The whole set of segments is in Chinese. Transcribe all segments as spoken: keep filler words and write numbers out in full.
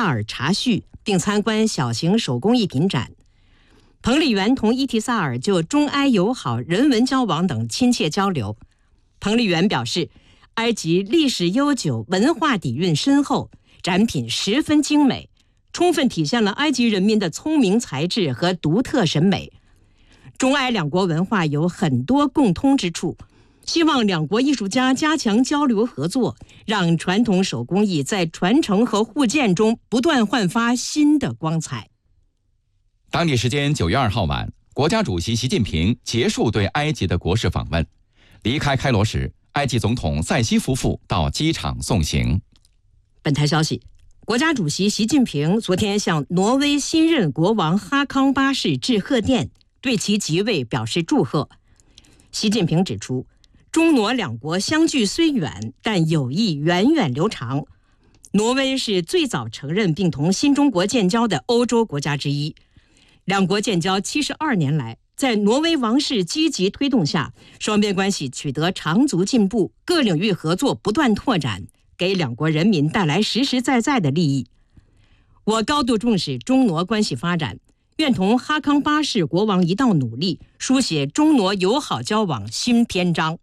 尔茶叙，并参观小型手工艺品展。彭丽媛同伊提萨尔就中埃友好、人文交往等亲切交流。彭丽媛表示，埃及历史悠久，文化底蕴深厚，展品十分精美，充分体现了埃及人民的聪明才智和独特审美。中埃两国文化有很多共通之处，希望两国艺术家加强交流合作，让传统手工艺在传承和互鉴中不断焕发新的光彩。 当地时间九月二号晚，国家主席习近平结束对埃及的国事访问，离开开罗时，埃及总统塞西夫妇到机场送行。 本台消息，国家主席习近平昨天向挪威新任国王哈康八世致贺电，对其即位表示祝贺。习近平指出，中挪两国相距虽远，但友谊源远流长。挪威是最早承认并同新中国建交的欧洲国家之一。两国建交七十二年来，在挪威王室积极推动下，双边关系取得长足进步，各领域合作不断拓展，给两国人民带来实实在在的利益。我高度重视中挪关系发展，愿同哈康八世国王一道努力，书写中挪友好交往新篇章。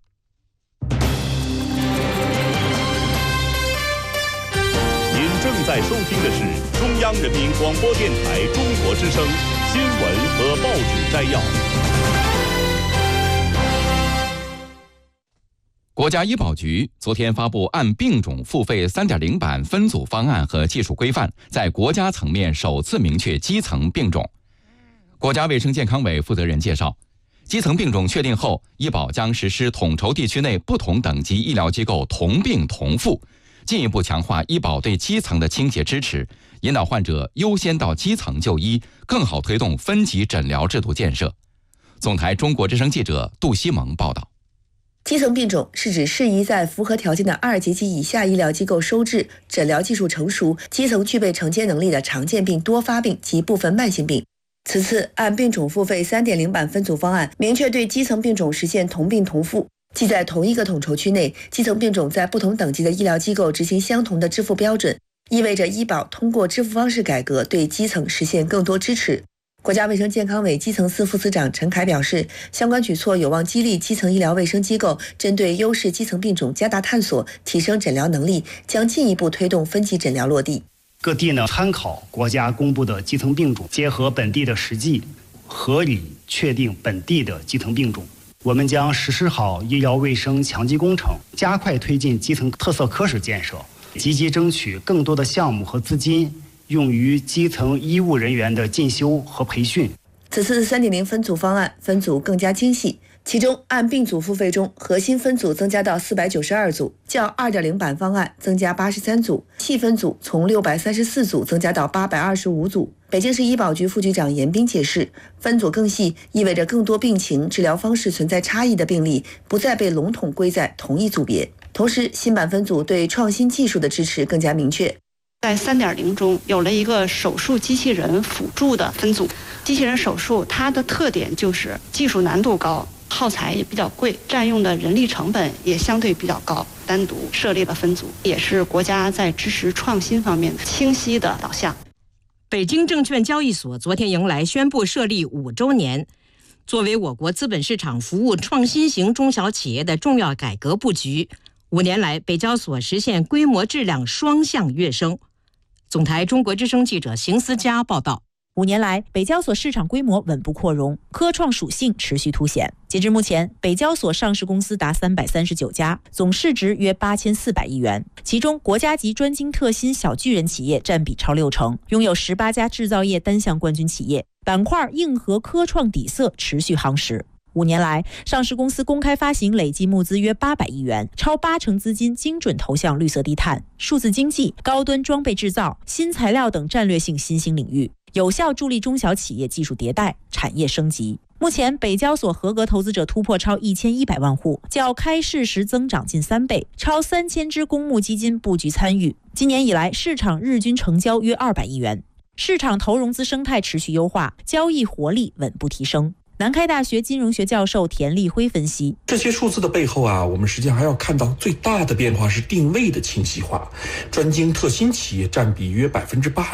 您正在收听的是中央人民广播电台中国之声新闻和报纸摘要。 国家医保局昨天发布按病种付费 三点零 版分组方案和技术规范，在国家层面首次明确基层病种。国家卫生健康委负责人介绍，基层病种确定后，医保将实施统筹地区内不同等级医疗机构同病同付，进一步强化医保对基层的倾斜支持，引导患者优先到基层就医，更好推动分级诊疗制度建设。总台中国之声记者杜西蒙报道。 基层病种是指适宜在符合条件的二级及以下医疗机构收治、诊疗技术成熟、基层具备承接能力的常见病、多发病及部分慢性病。此次按病种付费 三点零 版分组方案，明确对基层病种实现同病同付，即在同一个统筹区内，基层病种在不同等级的医疗机构执行相同的支付标准，意味着医保通过支付方式改革，对基层实现更多支持。国家卫生健康委基层司副司长陈凯表示，相关举措有望激励基层医疗卫生机构针对优势基层病种加大探索，提升诊疗能力，将进一步推动分级诊疗落地。 各地呢，参考国家公布的基层病种，结合本地的实际，合理确定本地的基层病种。我们将实施好医疗卫生强基工程，加快推进基层特色科室建设，积极争取更多的项目和资金用于基层医务人员的进修和培训。 此次 三点零 分组方案分组更加精细，其中按病组付费中，核心分组增加到四百九十二组，较 二点零 版方案增加八十三组，细分组从六百三十四组增加到八百二十五组。北京市医保局副局长严斌解释，分组更细意味着更多病情、治疗方式存在差异的病例不再被笼统归在同一组别。同时，新版分组对创新技术的支持更加明确。 在 三点零 中有了一个手术机器人辅助的分组。机器人手术它的特点就是技术难度高，耗材也比较贵，占用的人力成本也相对比较高，单独设立了分组，也是国家在支持创新方面清晰的导向。 北京证券交易所昨天迎来宣布设立五周年，作为我国资本市场服务创新型中小企业的重要改革布局，五年来北交所实现规模质量双向跃升。总台中国之声记者邢思佳报道。 五年来，北交所市场规模稳步扩容，科创属性持续凸显。截至目前，北交所上市公司达三百三十九家，总市值约八千四百亿元。其中，国家级专精特新小巨人企业占比超六成，拥有十八家制造业单项冠军企业。板块硬核科创底色持续夯实。五年来，上市公司公开发行累计募资约八百亿元，超八成资金精准投向绿色低碳、数字经济、高端装备制造、新材料等战略性新兴领域，有效助力中小企业技术迭代、产业升级。目前，北交所合格投资者突破超一千一百万户，较开市时增长近三倍，超三千只公募基金布局参与。今年以来，市场日均成交约二百亿元，市场投融资生态持续优化，交易活力稳步提升。南开大学金融学教授田立辉分析， 这些数字的背后啊，我们实际上还要看到最大的变化是定位的清晰化，专精特新企业占比约百分之八